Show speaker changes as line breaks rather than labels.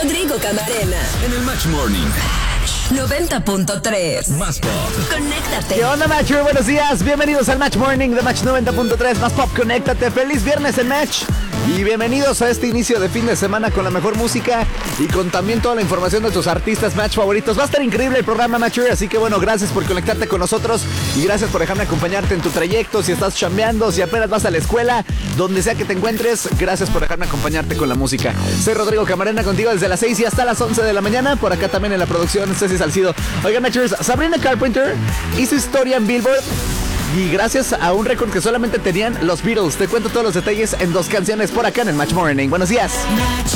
Rodrigo Camarena
En el Match Morning.
90.3.
Más pop.
Conéctate.
¿Qué onda, Match? Muy buenos días. Bienvenidos al Match Morning de Match 90.3. Más pop, conéctate. Feliz viernes en Match. Y bienvenidos a este inicio de fin de semana con la mejor música y con también toda la información de tus artistas Match favoritos. Va a estar increíble el programa, Matcher, así que bueno, gracias por conectarte con nosotros y gracias por dejarme acompañarte en tu trayecto, si estás chambeando, si apenas vas a la escuela, donde sea que te encuentres, gracias por dejarme acompañarte con la música. Soy Rodrigo Camarena contigo desde las 6 y hasta las 11 de la mañana, por acá también en la producción Ceci Salcido. Oigan, Matchers, Sabrina Carpenter hizo historia en Billboard y gracias a un récord que solamente tenían los Beatles. Te cuento todos los detalles en 2 canciones por acá en el Match Morning. Buenos días.
Match